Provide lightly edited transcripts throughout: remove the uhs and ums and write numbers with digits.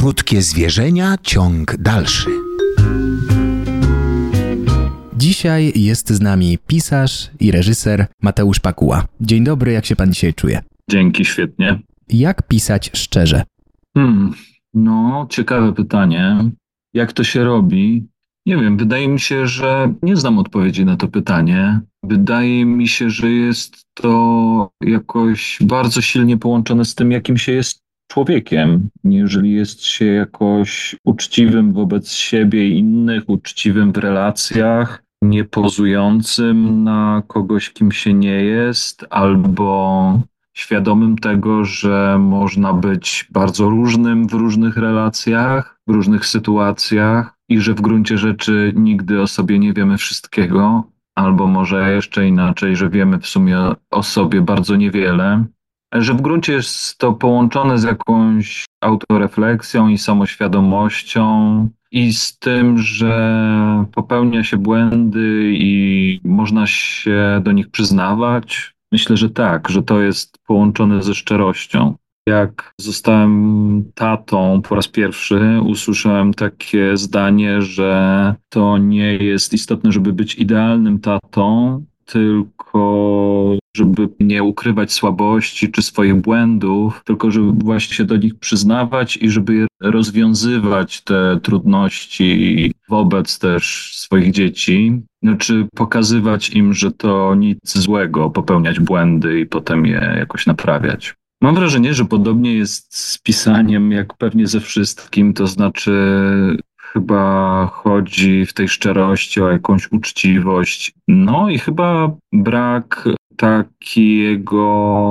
Krótkie zwierzenia, ciąg dalszy. Dzisiaj jest z nami pisarz i reżyser Mateusz Pakuła. Dzień dobry, jak się pan dzisiaj czuje? Dzięki, świetnie. Jak pisać szczerze? Ciekawe pytanie. Jak to się robi? Nie wiem, wydaje mi się, że nie znam odpowiedzi na to pytanie. Wydaje mi się, że jest to jakoś bardzo silnie połączone z tym, jakim się jest człowiekiem. Jeżeli jest się jakoś uczciwym wobec siebie i innych, uczciwym w relacjach, nie pozującym na kogoś, kim się nie jest, albo świadomym tego, że można być bardzo różnym w różnych relacjach, w różnych sytuacjach i że w gruncie rzeczy nigdy o sobie nie wiemy wszystkiego, albo może jeszcze inaczej, że wiemy w sumie o sobie bardzo niewiele, że w gruncie jest to połączone z jakąś autorefleksją i samoświadomością i z tym, że popełnia się błędy i można się do nich przyznawać. Myślę, że tak, że to jest połączone ze szczerością. Jak zostałem tatą po raz pierwszy, usłyszałem takie zdanie, że to nie jest istotne, żeby być idealnym tatą, tylko żeby nie ukrywać słabości czy swoich błędów, tylko żeby właśnie się do nich przyznawać i żeby je rozwiązywać te trudności wobec też swoich dzieci. Znaczy pokazywać im, że to nic złego, popełniać błędy i potem je jakoś naprawiać. Mam wrażenie, że podobnie jest z pisaniem, jak pewnie ze wszystkim, to znaczy chyba chodzi w tej szczerości o jakąś uczciwość. No i chyba brak takiego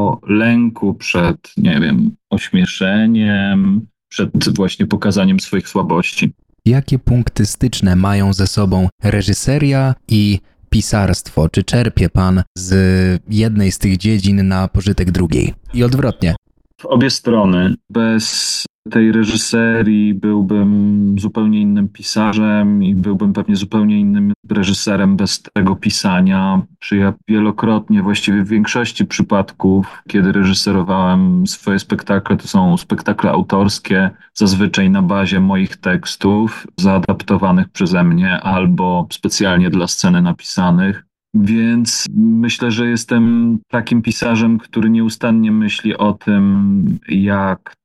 lęku przed, nie wiem, ośmieszeniem, przed właśnie pokazaniem swoich słabości. Jakie punkty styczne mają ze sobą reżyseria i pisarstwo? Czy czerpie pan z jednej z tych dziedzin na pożytek drugiej? I odwrotnie. W obie strony. Bez tej reżyserii byłbym zupełnie innym pisarzem i byłbym pewnie zupełnie innym reżyserem bez tego pisania. Ja wielokrotnie, właściwie w większości przypadków, kiedy reżyserowałem swoje spektakle, to są spektakle autorskie, zazwyczaj na bazie moich tekstów, zaadaptowanych przeze mnie albo specjalnie dla sceny napisanych. Więc myślę, że jestem takim pisarzem, który nieustannie myśli o tym, jak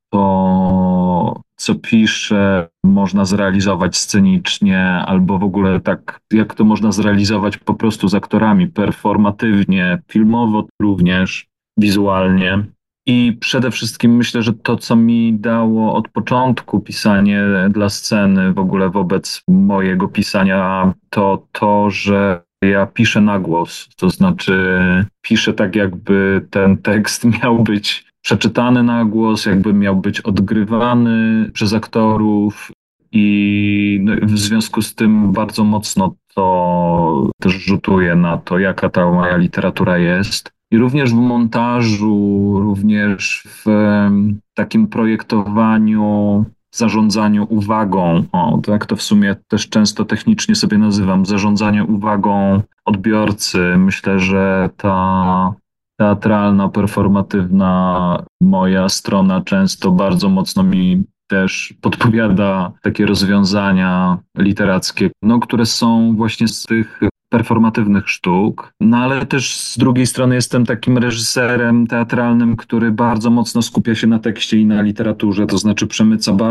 to, co pisze, można zrealizować scenicznie, albo w ogóle tak, jak to można zrealizować po prostu z aktorami, performatywnie, filmowo również, wizualnie. I przede wszystkim myślę, że to, co mi dało od początku pisanie dla sceny, w ogóle wobec mojego pisania, to, że ja piszę na głos, to znaczy piszę tak, jakby ten tekst miał być przeczytany na głos, jakby miał być odgrywany przez aktorów i w związku z tym bardzo mocno to też rzutuje na to, jaka ta moja literatura jest. I również w montażu, również w takim projektowaniu, zarządzaniu uwagą, tak to w sumie też często technicznie sobie nazywam, zarządzanie uwagą odbiorcy. Myślę, że ta teatralna, performatywna moja strona często bardzo mocno mi też podpowiada takie rozwiązania literackie, które są właśnie z tych performatywnych sztuk, ale też z drugiej strony jestem takim reżyserem teatralnym, który bardzo mocno skupia się na tekście i na literaturze, to znaczy przemyca bardzo